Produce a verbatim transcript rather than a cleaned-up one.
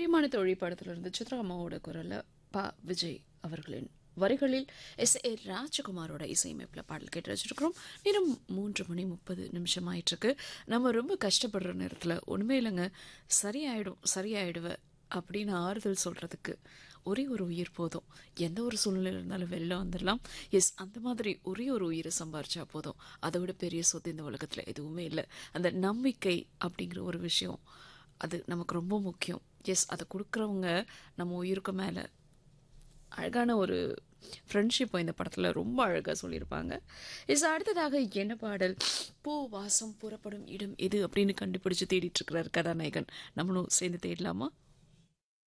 பிரியமான தோழி படத்திலிருந்து சித்ரா அம்மாவோட குரல்ல ப விஜய் அவர்களின் வரிகளில் எஸ் ஏ ராஜகுமாரோட இசையமைப்பில் பாடல் கேட்டு வச்சிருக்கிறோம். நேரம் மூன்று மணி முப்பது நிமிஷம் ஆயிட்டு இருக்கு. நம்ம ரொம்ப கஷ்டப்படுற நேரத்தில் ஒன்றுமே இல்லைங்க, சரியாயிடும் சரியாயிடுவ அப்படின்னு ஆறுதல் சொல்றதுக்கு ஒரே ஒரு உயிர் போதும். எந்த ஒரு சூழ்நிலை இருந்தாலும் வெளில வந்துடலாம். எஸ், அந்த மாதிரி ஒரே ஒரு உயிரை சம்பாரிச்சா போதும். அதை விட பெரிய சொத்து இந்த உலகத்தில் எதுவுமே இல்லை. அந்த நம்பிக்கை அப்படிங்கிற ஒரு விஷயம் அது நமக்கு ரொம்ப முக்கியம். எஸ், அதை கொடுக்குறவங்க நம்ம உயிருக்கு மேலே அழகான ஒரு ஃப்ரெண்ட்ஷிப் இந்த படத்தில் ரொம்ப அழகாக சொல்லியிருப்பாங்க. இஸ் அடுத்ததாக என்ன பாடல்? பூ வாசம் புறப்படும் இடம் எது அப்படின்னு கண்டுபிடிச்சு தேடிட்டு இருக்கிறார் கதாநாயகன். நம்மளும் சேர்ந்து தேடலாமா?